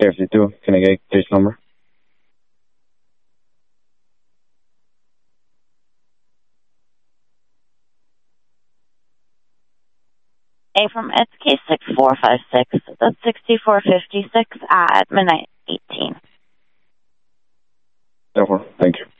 KFC2. Can I get case number? A from it's case 6456. That's 6456 at midnight 18. Therefore, thank you.